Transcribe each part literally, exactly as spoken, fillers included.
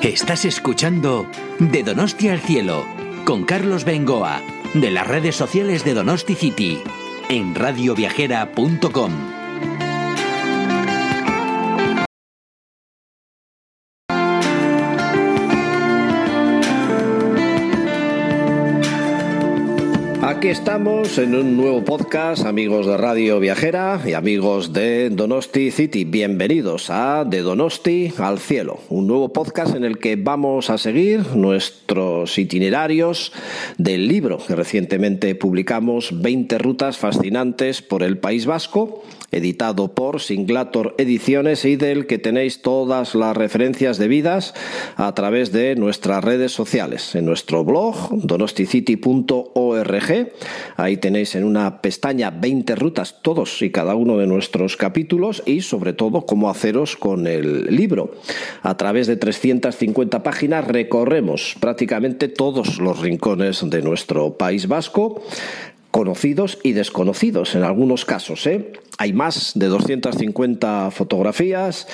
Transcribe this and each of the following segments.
Estás escuchando De Donosti al Cielo con Carlos Bengoa, de las redes sociales de Donosti City, en radio viajera punto com. Aquí estamos en un nuevo podcast, amigos de Radio Viajera y amigos de Donosti City. Bienvenidos a De Donosti al Cielo, un nuevo podcast en el que vamos a seguir nuestros itinerarios del libro que recientemente publicamos, veinte rutas fascinantes por el País Vasco, editado por Singlator Ediciones y del que tenéis todas las referencias debidas a través de nuestras redes sociales, en nuestro blog donosticity punto org. Ahí tenéis en una pestaña veinte rutas, todos y cada uno de nuestros capítulos, y sobre todo cómo haceros con el libro. A través de trescientas cincuenta páginas recorremos prácticamente todos los rincones de nuestro País Vasco, conocidos y desconocidos en algunos casos, ¿eh? Hay más de doscientas cincuenta fotografías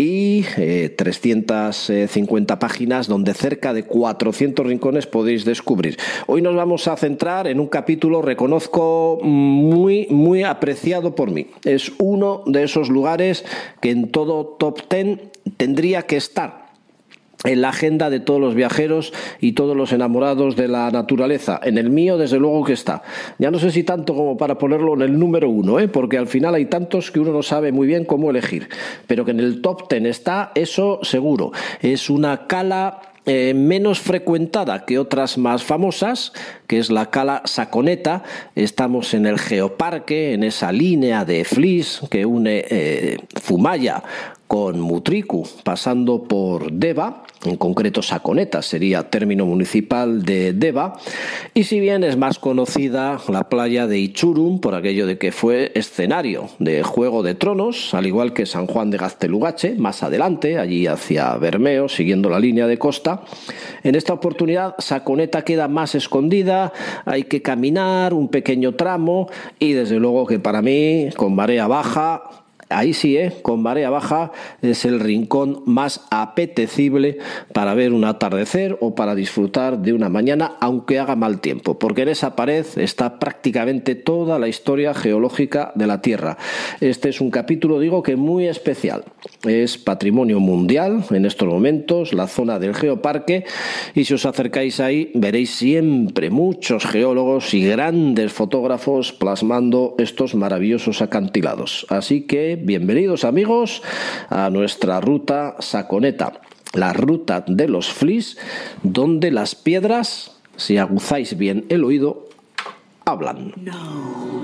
y eh, trescientas cincuenta páginas donde cerca de cuatrocientos rincones podéis descubrir. Hoy nos vamos a centrar en un capítulo, reconozco, muy, muy apreciado por mí. Es uno de esos lugares que en todo top ten tendría que estar en la agenda de todos los viajeros y todos los enamorados de la naturaleza. En el mío, desde luego que está. Ya no sé si tanto como para ponerlo en el número uno, ¿eh? Porque al final hay tantos que uno no sabe muy bien cómo elegir. Pero que en el top ten está, eso seguro. Es una cala Eh, menos frecuentada que otras más famosas, que es la cala Saconeta. Estamos en el Geoparque, en esa línea de Flix que une eh, Zumaya con Mutriku, pasando por Deva, en concreto Saconeta sería término municipal de Deva, y si bien es más conocida la playa de Itxurun por aquello de que fue escenario de Juego de Tronos, al igual que San Juan de Gaztelugatxe, más adelante, allí hacia Bermeo, siguiendo la línea de costa. En esta oportunidad Saconeta queda más escondida, hay que caminar un pequeño tramo y desde luego que para mí, con marea baja, ahí sí, ¿eh? Con marea baja es el rincón más apetecible para ver un atardecer o para disfrutar de una mañana, aunque haga mal tiempo, porque en esa pared está prácticamente toda la historia geológica de la Tierra. Este es un capítulo, digo, que muy especial. Es patrimonio mundial en estos momentos, la zona del Geoparque, y si os acercáis ahí veréis siempre muchos geólogos y grandes fotógrafos plasmando estos maravillosos acantilados. Así que bienvenidos, amigos, a nuestra ruta Saconeta, la ruta de los Flix, donde las piedras, si aguzáis bien el oído, hablan. No.